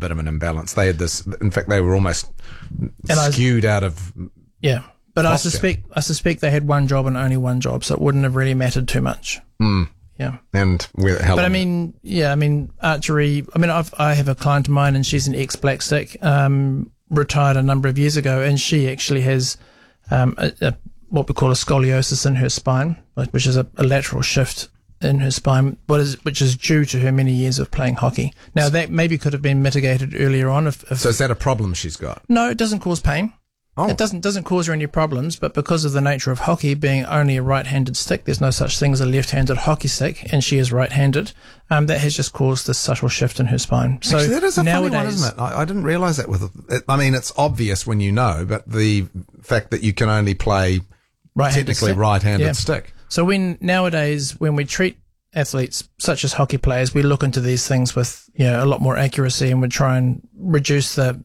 bit of an imbalance. They had this, in fact, they were almost skewed out of. Yeah. But I posture. suspect they had one job and only one job, so it wouldn't have really mattered too much. Yeah. And But I mean, archery, I have a client of mine and she's an ex-black stick, retired a number of years ago, and she actually has what we call a scoliosis in her spine, which is a lateral shift in her spine, which is due to her many years of playing hockey. Now, that maybe could have been mitigated earlier on. So is that a problem she's got? No, it doesn't cause pain. Oh. It doesn't cause her any problems, but because of the nature of hockey being only a right-handed stick, there's no such thing as a left-handed hockey stick, and she is right-handed. That has just caused this subtle shift in her spine. So actually, that is a nowadays, funny one, isn't it? I didn't realise that. It's obvious when you know, but the fact that you can only play technically right-handed stick. So nowadays when we treat athletes such as hockey players, we look into these things with a lot more accuracy, and we try and reduce the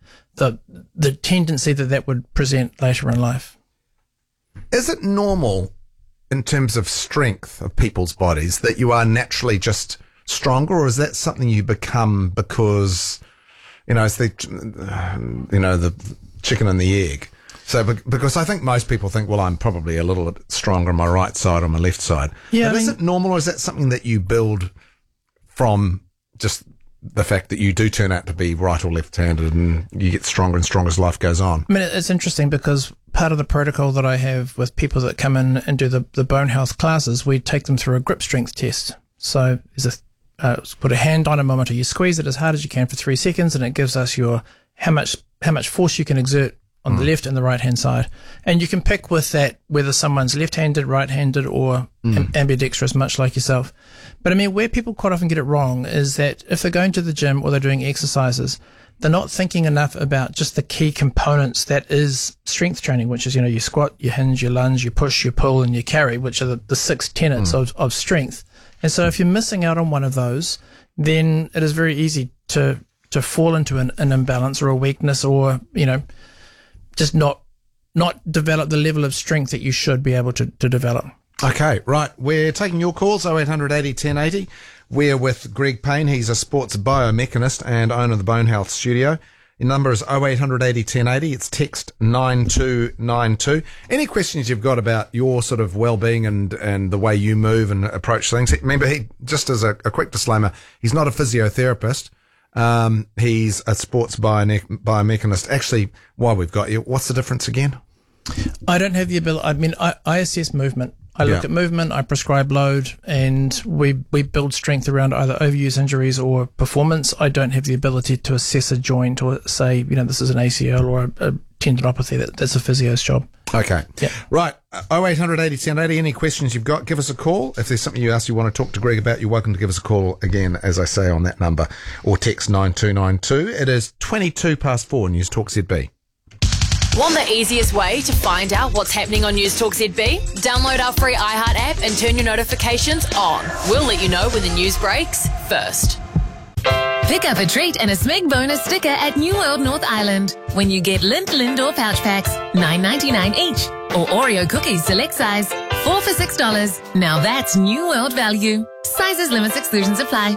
tendency that would present later in life. Is it normal in terms of strength of people's bodies that you are naturally just stronger, or is that something you become because, it's the chicken and the egg? So, because I think most people think, well, I'm probably a little bit stronger on my right side or my left side. Yeah, but is it normal, or is that something that you build from just the fact that you do turn out to be right or left-handed and you get stronger and stronger as life goes on? I mean, it's interesting because part of the protocol that I have with people that come in and do the bone health classes, we take them through a grip strength test. So there's put a hand dynamometer, you squeeze it as hard as you can for 3 seconds, and it gives us how much force you can exert on the left and the right-hand side. And you can pick with that whether someone's left-handed, right-handed, or ambidextrous, much like yourself. But I mean, where people quite often get it wrong is that if they're going to the gym or they're doing exercises, they're not thinking enough about just the key components that is strength training, which is, you squat, you hinge, you lunge, you push, you pull, and you carry, which are the 6 tenets of strength. And so if you're missing out on one of those, then it is very easy to fall into an imbalance or a weakness, or, just not develop the level of strength that you should be able to develop. Okay, right. We're taking your calls, 0800 80 1080. We're with Greg Payne. He's a sports biomechanist and owner of the Bone Health Studio. Your number is 0800 80 1080. It's text 9292. Any questions you've got about your sort of well-being and the way you move and approach things? Remember, just as a quick disclaimer, he's not a physiotherapist. He's a sports biomechanist. Actually, while we've got you, what's the difference again? I don't have the ability. I mean, I assess movement. I look at movement, I prescribe load, and we build strength around either overuse injuries or performance. I don't have the ability to assess a joint or say, this is an ACL or a tendinopathy. That's a physio's job. Okay. Yeah. Right. 0800 80 1080. Any questions you've got, give us a call. If there's something you want to talk to Greg about, you're welcome to give us a call again, as I say, on that number, or text 9292. It is 4:22 News Talk ZB. Want the easiest way to find out what's happening on News Talk ZB? Download our free iHeart app and turn your notifications on. We'll let you know when the news breaks first. Pick up a treat and a Smeg bonus sticker at New World North Island when you get Lindt Lindor pouch packs, $9.99 each, or Oreo cookies select size, 4 for $6. Now that's New World value. Sizes, limits, exclusions apply.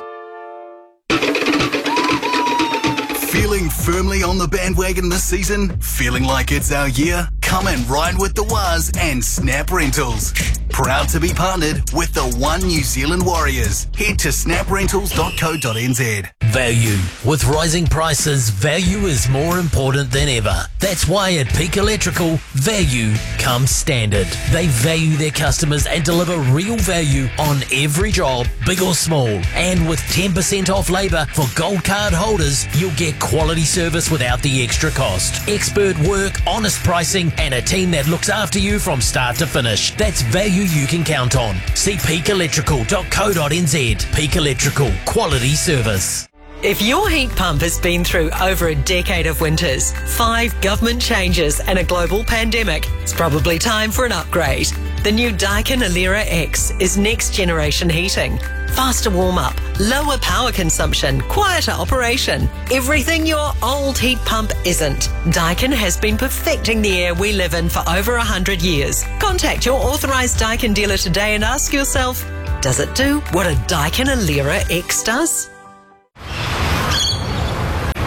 Feeling firmly on the bandwagon this season? Feeling like it's our year? Come and ride with the Waz and Snap Rentals. Proud to be partnered with the One New Zealand Warriors. Head to snaprentals.co.nz. Value. With rising prices, value is more important than ever. That's why at Peak Electrical, value comes standard. They value their customers and deliver real value on every job, big or small. And with 10% off labour for gold card holders, you'll get quality service without the extra cost. Expert work, honest pricing, and a team that looks after you from start to finish. That's value you can count on. See peakelectrical.co.nz. Peak Electrical, quality service. If your heat pump has been through over a decade of winters, 5 government changes and a global pandemic, it's probably time for an upgrade. The new Daikin Alera X is next generation heating. Faster warm-up, lower power consumption, quieter operation. Everything your old heat pump isn't. Daikin has been perfecting the air we live in for over 100 years. Contact your authorised Daikin dealer today and ask yourself, does it do what a Daikin Alera X does?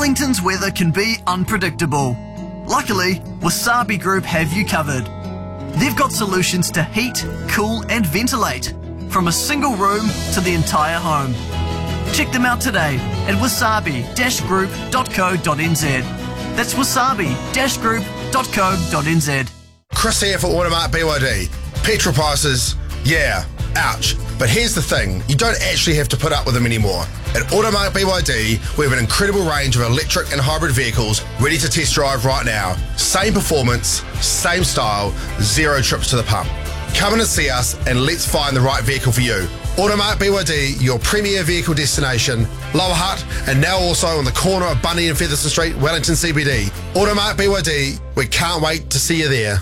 Wellington's weather can be unpredictable. Luckily, Wasabi Group have you covered. They've got solutions to heat, cool and ventilate, from a single room to the entire home. Check them out today at wasabi-group.co.nz. That's wasabi-group.co.nz. Chris here for Automark BYD. Petrol prices, yeah, ouch. But here's the thing, you don't actually have to put up with them anymore. At Automark BYD, we have an incredible range of electric and hybrid vehicles ready to test drive right now. Same performance, same style, 0 trips to the pump. Come in and see us and let's find the right vehicle for you. Automark BYD, your premier vehicle destination, Lower Hutt, and now also on the corner of Bundy and Featherston Street, Wellington CBD. Automark BYD, we can't wait to see you there.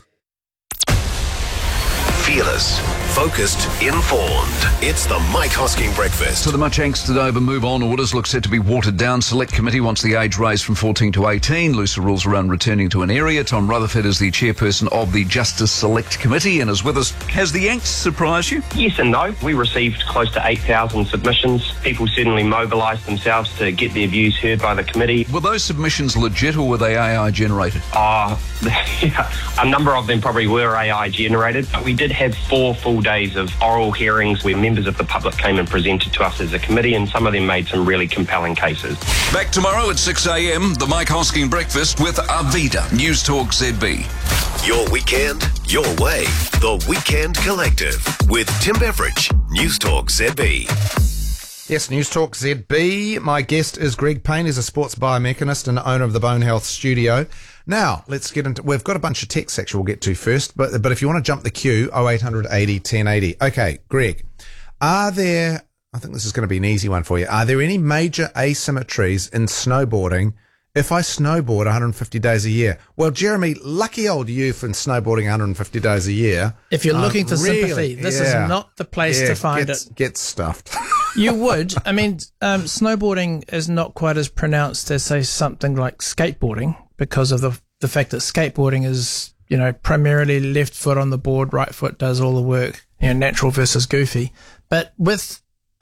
Fearless, focused, informed. It's the Mike Hosking Breakfast. So the much angsted over move-on orders look set to be watered down. Select committee wants the age raised from 14 to 18. Looser rules around returning to an area. Tom Rutherford is the chairperson of the Justice Select Committee and is with us. Has the angst surprised you? Yes and no. We received close to 8,000 submissions. People certainly mobilised themselves to get their views heard by the committee. Were those submissions legit or were they AI generated? A number of them probably were AI generated, but we did have 4 full days of oral hearings where members of the public came and presented to us as a committee, and some of them made some really compelling cases. Back tomorrow at 6 a.m, the Mike Hosking Breakfast with Arvida, News Talk ZB. Your weekend, your way. The Weekend Collective with Tim Beveridge, News Talk ZB. Yes, News Talk ZB. My guest is Greg Payne. He's a sports biomechanist and owner of the Bone Health Studio. Now, let's get into, we've got a bunch of texts actually we'll get to first, but if you want to jump the queue, 0800 80 1080. Okay, Greg, are there, I think this is going to be an easy one for you, are there any major asymmetries in snowboarding if I snowboard 150 days a year? Well, Jeremy, lucky old you for snowboarding 150 days a year. If you're looking for sympathy, this is not the place to find it. Get stuffed. You would. I mean, snowboarding is not quite as pronounced as, say, something like skateboarding because of the fact that skateboarding is, you know, primarily left foot on the board, right foot does all the work, you know, natural versus goofy. But with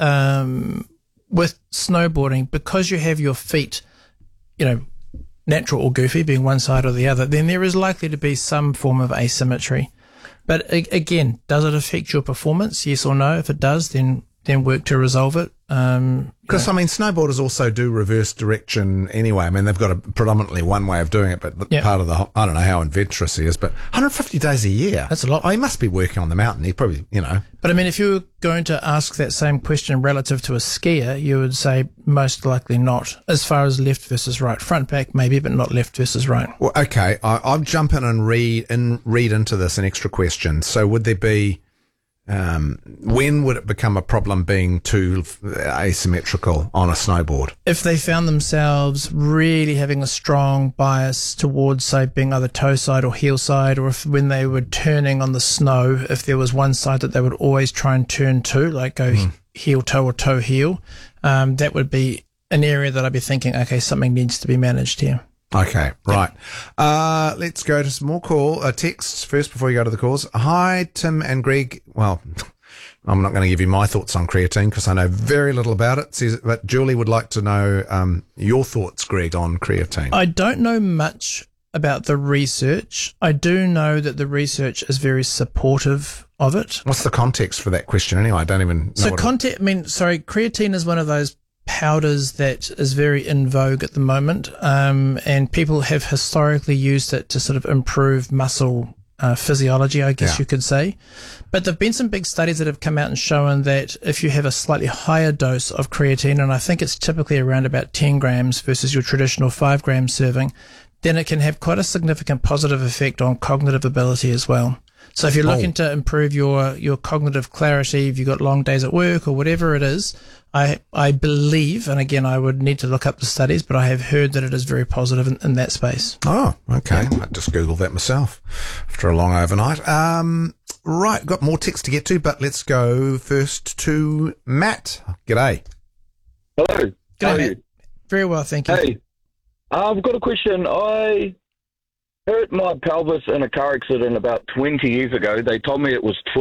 snowboarding, because you have your feet, you know, natural or goofy being one side or the other, then there is likely to be some form of asymmetry. But again, does it affect your performance? Yes or no? If it does, then work to resolve it. Because, I mean, snowboarders also do reverse direction anyway. I mean, they've got a predominantly one way of doing it, but part of the, I don't know how adventurous he is, but 150 days a year. That's a lot. Oh, he must be working on the mountain. He probably, you know. But I mean, if you were going to ask that same question relative to a skier, you would say most likely not. As far as left versus right, front back maybe, but not left versus right. Well, okay. I'll jump in and read into this an extra question. So would there be, when would it become a problem being too asymmetrical on a snowboard? If they found themselves really having a strong bias towards, say, being either toe side or heel side, or if when they were turning on the snow, if there was one side that they would always try and turn to, like go heel toe or toe heel, that would be an area that I'd be thinking, okay, something needs to be managed here. Okay, right. Let's go to some more texts first before you go to the calls. Hi, Tim and Greg. Well, I'm not going to give you my thoughts on creatine because I know very little about it. But Julie would like to know your thoughts, Greg, on creatine. I don't know much about the research. I do know that the research is very supportive of it. What's the context for that question anyway? I don't even know. So creatine is one of those powders that is very in vogue at the moment, and people have historically used it to sort of improve muscle physiology, I guess you could say. But there have been some big studies that have come out and shown that if you have a slightly higher dose of creatine, and I think it's typically around about 10 grams versus your traditional 5 gram serving, then it can have quite a significant positive effect on cognitive ability as well. So if you're looking to improve your cognitive clarity, if you've got long days at work or whatever it is, I believe, and again, I would need to look up the studies, but I have heard that it is very positive in that space. Oh, okay. I might just Google that myself after a long overnight. Right, got more text to get to, but let's go first to Matt. G'day. Hello. G'day, Matt. Very well, thank you. Hey, I've got a question. I hurt my pelvis in a car accident about 20 years ago. They told me it was